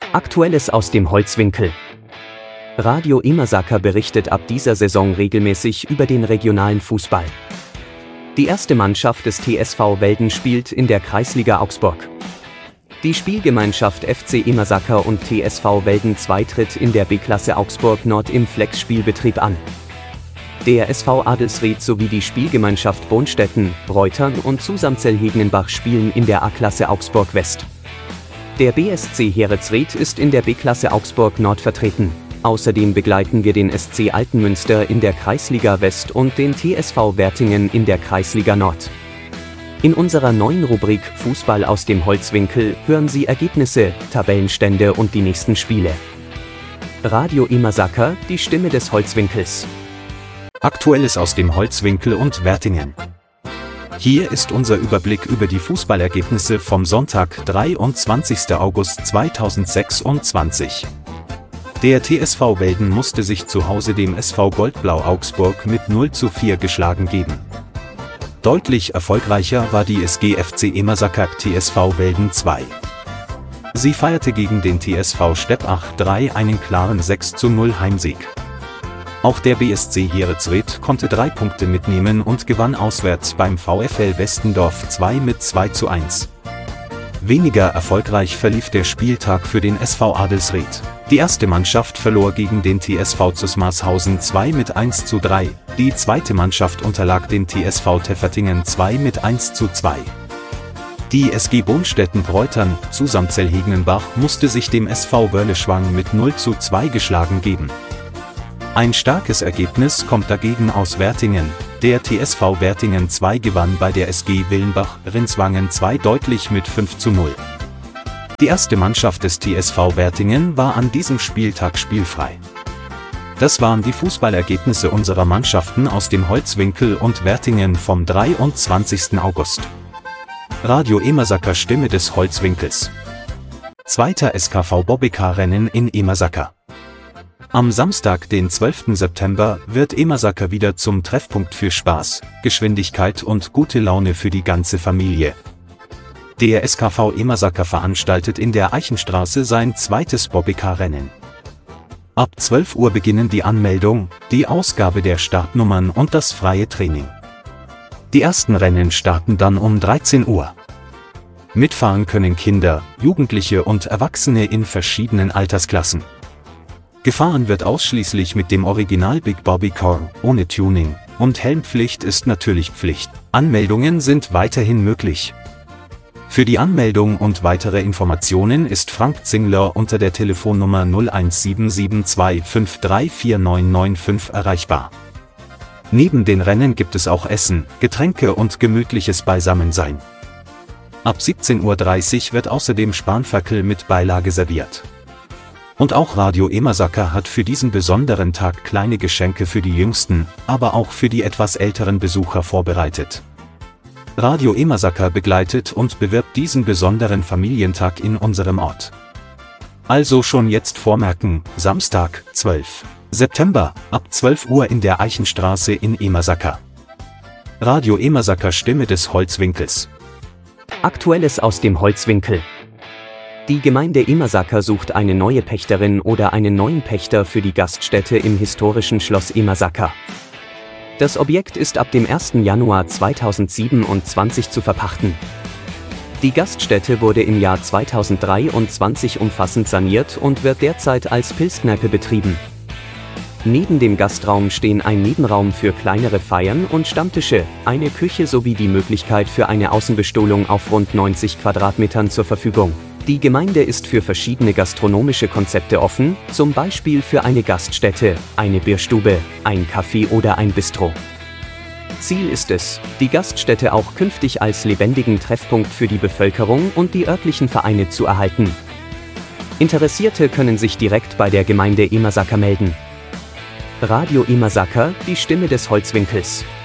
Aktuelles aus dem Holzwinkel. Radio Imasaka berichtet ab dieser Saison regelmäßig über den regionalen Fußball. Die erste Mannschaft des TSV Velden spielt in der Kreisliga Augsburg. Die Spielgemeinschaft FC Imasaka und TSV Velden 2 tritt in der B-Klasse Augsburg Nord im Flex-Spielbetrieb an. Der SV Adelsried sowie die Spielgemeinschaft Bonstetten, Reutern und Zusamzell-Hegenenbach spielen in der A-Klasse Augsburg West. Der BSC Heeritzried ist in der B-Klasse Augsburg Nord vertreten. Außerdem begleiten wir den SC Altenmünster in der Kreisliga West und den TSV Wertingen in der Kreisliga Nord. In unserer neuen Rubrik Fußball aus dem Holzwinkel hören Sie Ergebnisse, Tabellenstände und die nächsten Spiele. Radio Imasaka, die Stimme des Holzwinkels. Aktuelles aus dem Holzwinkel und Wertingen. Hier ist unser Überblick über die Fußballergebnisse vom Sonntag, 23. August 2026. Der TSV Velden musste sich zu Hause dem SV Goldblau Augsburg mit 0:4 geschlagen geben. Deutlich erfolgreicher war die SG FC Imasaka TSV Velden 2. Sie feierte gegen den TSV Steppach 3 einen klaren 6:0 Heimsieg. Auch der BSC Heeritzried konnte 3 Punkte mitnehmen und gewann auswärts beim VfL Westendorf 2 mit 2:1. Weniger erfolgreich verlief der Spieltag für den SV Adelsried. Die erste Mannschaft verlor gegen den TSV Zusmarshausen 2 mit 1:3, die zweite Mannschaft unterlag dem TSV Teffertingen 2 mit 1:2. Die SG Bonstetten-Reutern, Zusamzell-Hegenenbach, musste sich dem SV Wörleschwang mit 0:2 geschlagen geben. Ein starkes Ergebnis kommt dagegen aus Wertingen. Der TSV Wertingen 2 gewann bei der SG Willenbach-Rinswangen 2 deutlich mit 5:0. Die erste Mannschaft des TSV Wertingen war an diesem Spieltag spielfrei. Das waren die Fußballergebnisse unserer Mannschaften aus dem Holzwinkel und Wertingen vom 23. August. Radio Imasaka, Stimme des Holzwinkels. Zweiter SKV Bobbycar-Rennen in Imasaka. Am Samstag, den 12. September, wird Imasaka wieder zum Treffpunkt für Spaß, Geschwindigkeit und gute Laune für die ganze Familie. Der SKV Imasaka veranstaltet in der Eichenstraße sein zweites Bobbycar-Rennen. Ab 12 Uhr beginnen die Anmeldung, die Ausgabe der Startnummern und das freie Training. Die ersten Rennen starten dann um 13 Uhr. Mitfahren können Kinder, Jugendliche und Erwachsene in verschiedenen Altersklassen. Gefahren wird ausschließlich mit dem Original Big Bobby Car, ohne Tuning, und Helmpflicht ist natürlich Pflicht. Anmeldungen sind weiterhin möglich. Für die Anmeldung und weitere Informationen ist Frank Zingler unter der Telefonnummer 01772534995 erreichbar. Neben den Rennen gibt es auch Essen, Getränke und gemütliches Beisammensein. Ab 17:30 Uhr wird außerdem Spanferkel mit Beilage serviert. Und auch Radio Imasaka hat für diesen besonderen Tag kleine Geschenke für die jüngsten, aber auch für die etwas älteren Besucher vorbereitet. Radio Imasaka begleitet und bewirbt diesen besonderen Familientag in unserem Ort. Also schon jetzt vormerken, Samstag, 12. September, ab 12 Uhr in der Eichenstraße in Imasaka. Radio Imasaka, Stimme des Holzwinkels. Aktuelles aus dem Holzwinkel. Die Gemeinde Imasaka sucht eine neue Pächterin oder einen neuen Pächter für die Gaststätte im historischen Schloss Imasaka. Das Objekt ist ab dem 1. Januar 2027 zu verpachten. Die Gaststätte wurde im Jahr 2023 umfassend saniert und wird derzeit als Pilzkneipe betrieben. Neben dem Gastraum stehen ein Nebenraum für kleinere Feiern und Stammtische, eine Küche sowie die Möglichkeit für eine Außenbestuhlung auf rund 90 Quadratmetern zur Verfügung. Die Gemeinde ist für verschiedene gastronomische Konzepte offen, zum Beispiel für eine Gaststätte, eine Bierstube, ein Café oder ein Bistro. Ziel ist es, die Gaststätte auch künftig als lebendigen Treffpunkt für die Bevölkerung und die örtlichen Vereine zu erhalten. Interessierte können sich direkt bei der Gemeinde Imasaka melden. Radio Imasaka, die Stimme des Holzwinkels.